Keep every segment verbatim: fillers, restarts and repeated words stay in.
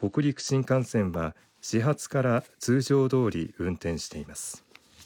北陸新幹線は始発から通常通り運転しています。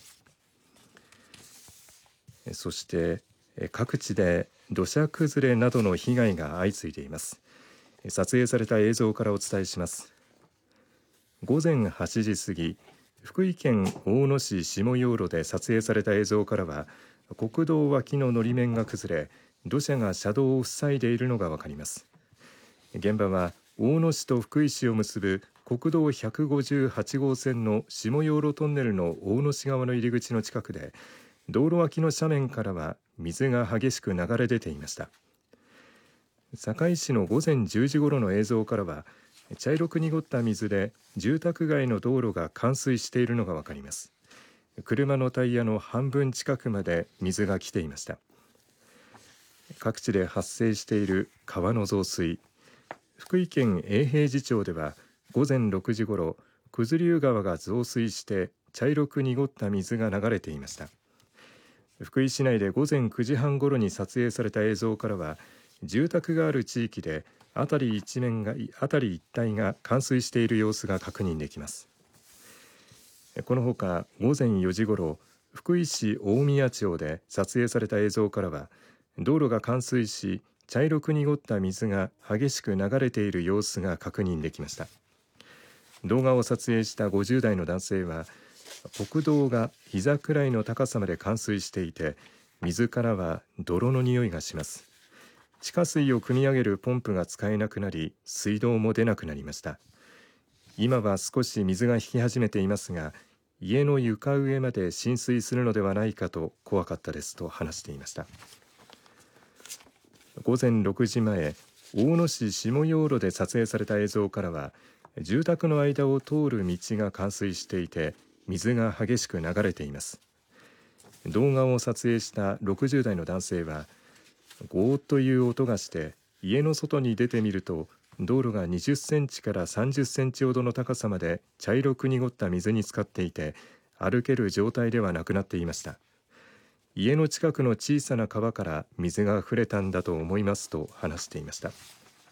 そして各地で土砂崩れなどの被害が相次いでいます。撮影された映像からお伝えします。午前はちじ過ぎ、福井県大野市下養路で撮影された映像からは、国道脇ののり面が崩れ、土砂が車道を塞いでいるのがわかります。現場は大野市と福井市を結ぶ国道ひゃくごじゅうはち号線の下養路トンネルの大野市側の入り口の近くで、道路脇の斜面からは水が激しく流れ出ていました。堺市の午前じゅうじごろの映像からは、茶色く濁った水で住宅街の道路が冠水しているのがわかります。車のタイヤの半分近くまで水が来ていました。各地で発生している川の増水、福井県永平寺町では午前ろくじごろ、九頭竜川が増水して茶色く濁った水が流れていました。福井市内で午前くじはんごろに撮影された映像からは、住宅がある地域で辺り一面が辺り一帯が冠水している様子が確認できます。このほか午前よじごろ、福井市大宮町で撮影された映像からは、道路が冠水し茶色く濁った水が激しく流れている様子が確認できました。動画を撮影したごじゅう代の男性は、国道が膝くらいの高さまで冠水していて、水からは泥の匂いがします。地下水を汲み上げるポンプが使えなくなり、水道も出なくなりました。今は少し水が引き始めていますが、家の床上まで浸水するのではないかと怖かったですと話していました。午前ろくじまえ、大野市下養路で撮影された映像からは、住宅の間を通る道が冠水していて、水が激しく流れています。動画を撮影したろくじゅう代の男性は、ゴーッという音がして家の外に出てみると、道路がにじゅっセンチからさんじゅっセンチほどの高さまで茶色く濁った水に浸かっていて、歩ける状態ではなくなっていました。家の近くの小さな川から水が溢れたんだと思いますと話していました。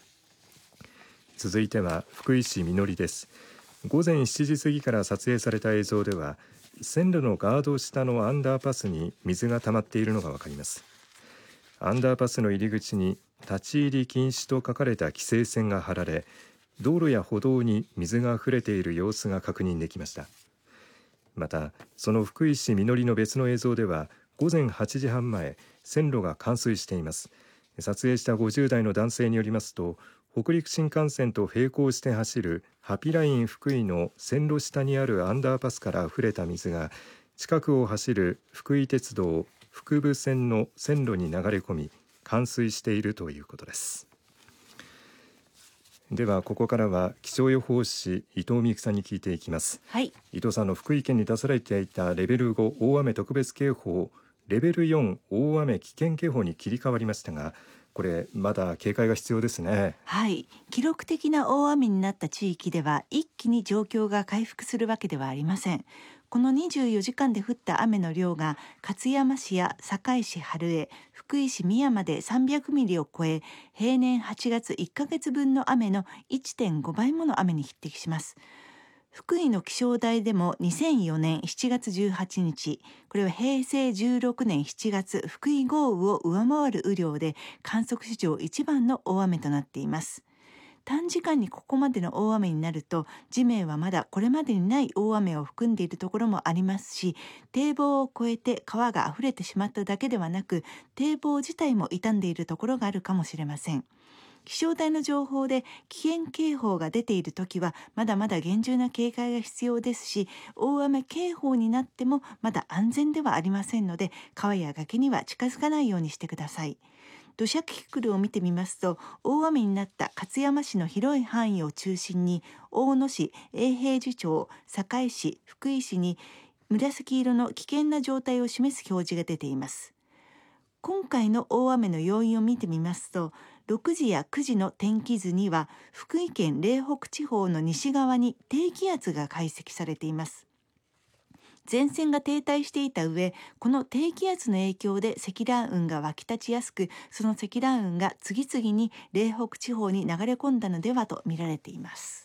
続いては福井市みのりです。午前しちじ過ぎから撮影された映像では、線路のガード下のアンダーパスに水が溜まっているのがわかります。アンダーパスの入り口に立ち入り禁止と書かれた規制線が張られ、道路や歩道に水が溢れている様子が確認できました。また、その福井市みのりの別の映像では、午前はちじはんまえ、線路が冠水しています。撮影したごじゅう代の男性によりますと、北陸新幹線と並行して走るハピライン福井の線路下にあるアンダーパスから溢れた水が、近くを走る福井鉄道福部線の線路に流れ込み、冠水しているということです。ではここからは気象予報士伊藤美久さんに聞いていきます。 はい、 伊藤さんの福井県に出されていたレベルご大雨特別警報、レベルよん大雨危険警報に切り替わりましたが、これまだ警戒が必要ですね。 はい、記録的な大雨になった地域では一気に状況が回復するわけではありません。このにじゅうよじかんで降った雨の量が勝山市や堺市春江、福井市宮山でさんびゃくミリを超え、平年はちがついっかげつぶんの雨の いってんごばいもの雨に匹敵します。福井の気象台でもにせんよねんしちがつじゅうはちにち、これは平成じゅうろくねんしちがつ福井豪雨を上回る雨量で観測史上一番の大雨となっています。短時間にここまでの大雨になると、地面はまだこれまでにない大雨を含んでいるところもありますし、堤防を越えて川が溢れてしまっただけではなく、堤防自体も傷んでいるところがあるかもしれません。気象台の情報で危険警報が出ているときはまだまだ厳重な警戒が必要ですし、大雨警報になってもまだ安全ではありませんので、川や崖には近づかないようにしてください。土砂キキクルを見てみますと、大雨になった勝山市の広い範囲を中心に大野市、永平寺町、堺市、福井市に紫色の危険な状態を示す表示が出ています。今回の大雨の要因を見てみますと、ろくじやくじの天気図には福井県嶺北地方の西側に低気圧が解析されています。前線が停滞していた上、この低気圧の影響で積乱雲が湧き立ちやすく、その積乱雲が次々に嶺北地方に流れ込んだのではと見られています。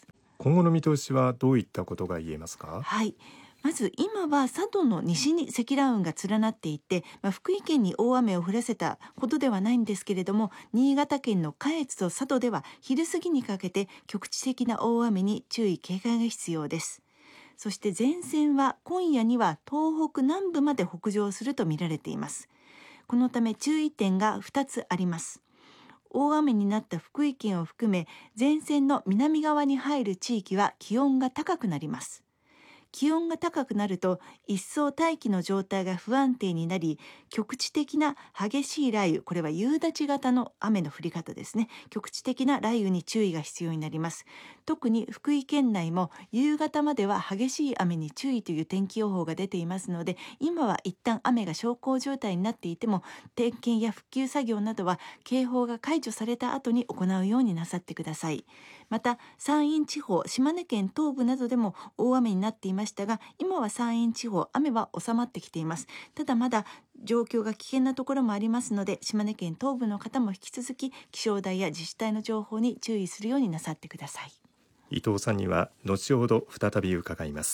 今後の見通しはどういったことが言えますか？ はい、まず今は佐渡の西に積乱雲が連なっていて、まあ、福井県に大雨を降らせたほどではないんですけれども、新潟県の下越と佐渡では昼過ぎにかけて局地的な大雨に注意警戒が必要です。そして前線は今夜には東北南部まで北上すると見られています。このため注意点がふたつあります。大雨になった福井県を含め前線の南側に入る地域は気温が高くなります。気温が高くなると一層大気の状態が不安定になり、局地的な激しい雷雨、これは夕立型の雨の降り方ですね。局地的な雷雨に注意が必要になります。特に福井県内も夕方までは激しい雨に注意という天気予報が出ていますので、今は一旦雨が小康状態になっていても、点検や復旧作業などは警報が解除された後に行うようになさってください。また山陰地方、島根県東部などでも大雨になっていましたが、今は山陰地方雨は収まってきています。ただまだ状況が危険なところもありますので、島根県東部の方も引き続き気象台や自治体の情報に注意するようになさってください。 伊藤さんには後ほど再び伺います。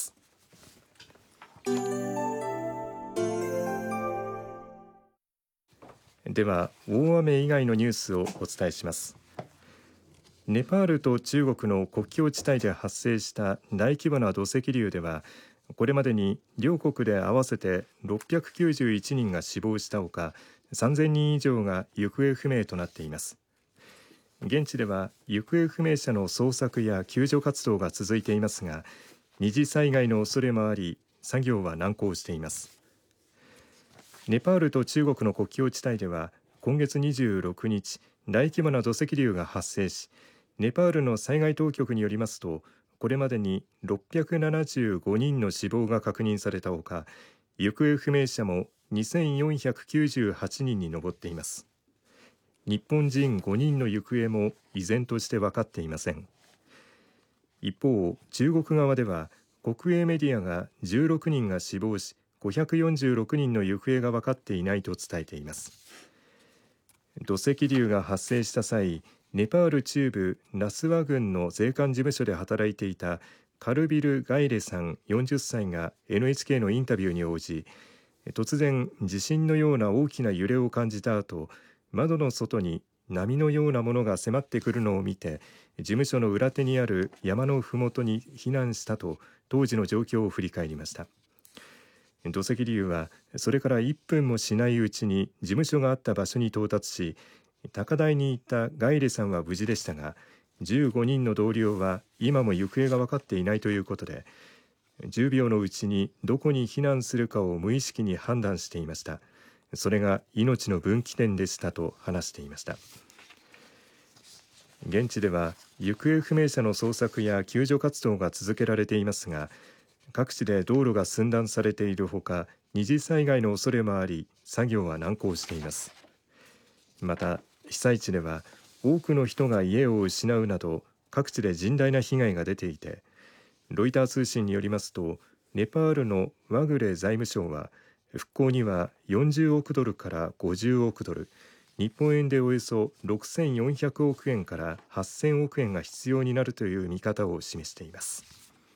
では大雨以外のニュースをお伝えします。ネパールと中国の国境地帯で発生した大規模な土石流では、これまでに両国で合わせてろっぴゃくきゅうじゅういちにんが死亡したほか、さんぜんにん以上が行方不明となっています。現地では行方不明者の捜索や救助活動が続いていますが、二次災害の恐れもあり、作業は難航しています。ネパールと中国の国境地帯では今月にじゅうろくにち、大規模な土石流が発生し、ネパールの災害当局によりますと、これまでにろっぴゃくななじゅうごにんの死亡が確認されたほか、行方不明者もにせんよんひゃくきゅうじゅうはちにんに上っています。日本人ごにんの行方も依然として分かっていません。一方、中国側では国営メディアがじゅうろくにんが死亡し、ごひゃくよんじゅうろくにんの行方が分かっていないと伝えています。土石流が発生した際、ネパール中部ラスワ郡の税関事務所で働いていたカルビル・ガイレさんよんじゅっさいが エヌエイチケー のインタビューに応じ、突然地震のような大きな揺れを感じた後、窓の外に波のようなものが迫ってくるのを見て、事務所の裏手にある山のふもとに避難したと当時の状況を振り返りました。土石流はそれからいっぷんもしないうちに事務所があった場所に到達し、高台にいたガイレさんは無事でしたが、じゅうごにんの同僚は今も行方が分かっていないということで、じゅうびょうのうちにどこに避難するかを無意識に判断していました。それが命の分岐点でしたと話していました。現地では行方不明者の捜索や救助活動が続けられていますが、各地で道路が寸断されているほか、二次災害の恐れもあり、作業は難航しています。また被災地では多くの人が家を失うなど、各地で甚大な被害が出ていて、ロイター通信によりますと、ネパールのワグレ財務省は復興にはよんじゅうおくドルからごじゅうおくドル、日本円でおよそろくせんよんひゃくおくえんからはっせんおくえんが必要になるという見方を示しています。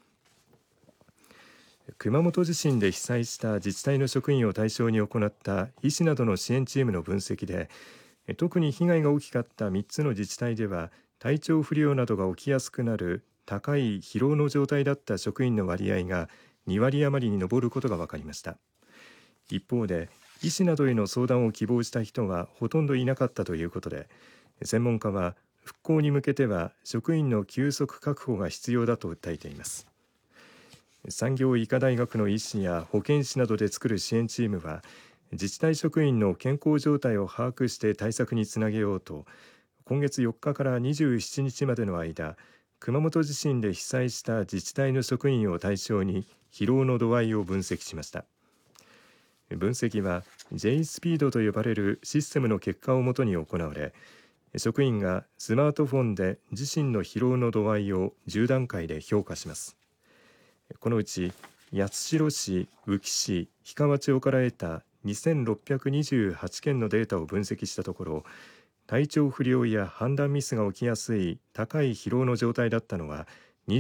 熊本地震で被災した自治体の職員を対象に行った医師などの支援チームの分析で、特に被害が大きかったみっつの自治体では、体調不良などが起きやすくなる高い疲労の状態だった職員の割合がにわり余りに上ることが分かりました。一方で、医師などへの相談を希望した人はほとんどいなかったということで、専門家は復興に向けては職員の休息確保が必要だと訴えています。産業医科大学の医師や保健師などで作る支援チームは、自治体職員の健康状態を把握して対策につなげようと、今月よっかからにじゅうしちにちまでの間、熊本地震で被災した自治体の職員を対象に疲労の度合いを分析しました。分析は J スピードと呼ばれるシステムの結果をもとに行われ、職員がスマートフォンで自身の疲労の度合いをじゅうだんかいで評価します。このうち八代市、宇城市、氷川町から得たにせんろっぴゃくにじゅうはちけんのデータを分析したところ、体調不良や判断ミスが起きやすい高い疲労の状態だったのは